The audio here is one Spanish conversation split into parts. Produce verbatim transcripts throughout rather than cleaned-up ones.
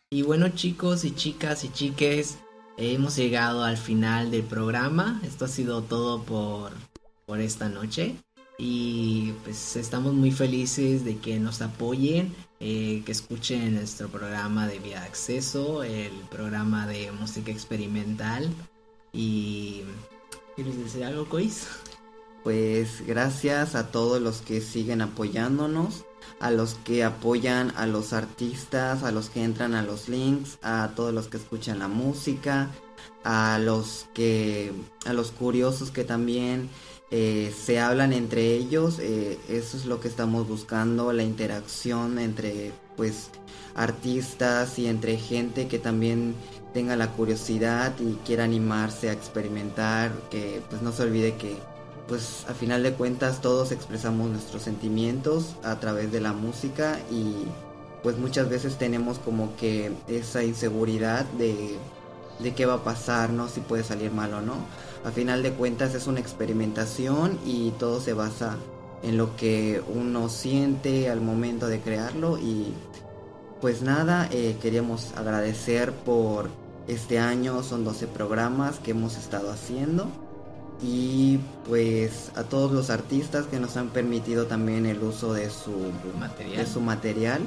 Y bueno, chicos y chicas y chiques, hemos llegado al final del programa. Esto ha sido todo por, por esta noche. Y pues estamos muy felices de que nos apoyen, eh, que escuchen nuestro programa de Vía de Acceso, el programa de música experimental. Y ¿quieres decir algo, Cois? Pues gracias a todos los que siguen apoyándonos, a los que apoyan a los artistas, a los que entran a los links, a todos los que escuchan la música, a los que, a los curiosos que también eh, se hablan entre ellos. Eh, eso es lo que estamos buscando, la interacción entre pues artistas y entre gente que también tenga la curiosidad y quiera animarse a experimentar, que pues no se olvide que pues a final de cuentas todos expresamos nuestros sentimientos a través de la música y pues muchas veces tenemos como que esa inseguridad de, de qué va a pasar, ¿no? Si puede salir mal o no. A final de cuentas es una experimentación y todo se basa en lo que uno siente al momento de crearlo y pues nada, eh, queríamos agradecer por este año, son doce programas que hemos estado haciendo. Y pues a todos los artistas que nos han permitido también el uso de su material. de su material.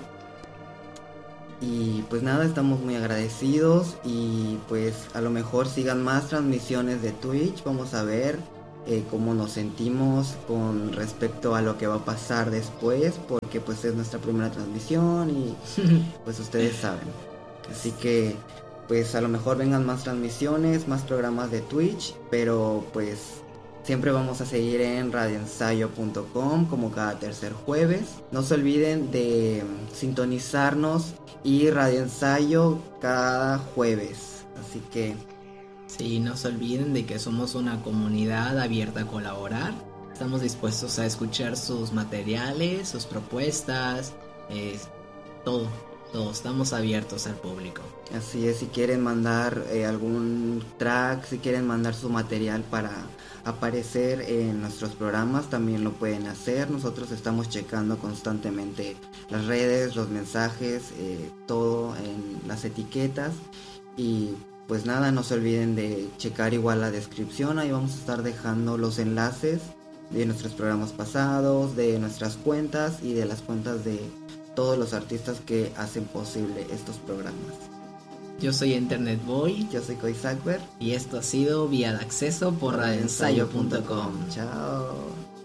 Y pues nada, estamos muy agradecidos y pues a lo mejor sigan más transmisiones de Twitch. Vamos a ver eh, cómo nos sentimos con respecto a lo que va a pasar después, porque pues es nuestra primera transmisión y pues ustedes saben. Así que pues a lo mejor vengan más transmisiones, más programas de Twitch, pero pues siempre vamos a seguir en radio ensayo punto com como cada tercer jueves. No se olviden de sintonizarnos y Radio Ensayo cada jueves. Así que sí, no se olviden de que somos una comunidad abierta a colaborar. Estamos dispuestos a escuchar sus materiales, sus propuestas, eh, todo. Todos estamos abiertos al público. Así es, si quieren mandar eh, algún track, si quieren mandar su material para aparecer en nuestros programas, también lo pueden hacer. Nosotros estamos checando constantemente las redes, los mensajes, eh, todo en las etiquetas. Y pues nada, no se olviden de checar igual la descripción, ahí vamos a estar dejando los enlaces de nuestros programas pasados, de nuestras cuentas y de las cuentas de todos los artistas que hacen posible estos programas. Yo soy Internet Boy. Yo soy Coisacber. Y esto ha sido Vía de Acceso por radio ensayo punto com. Chao.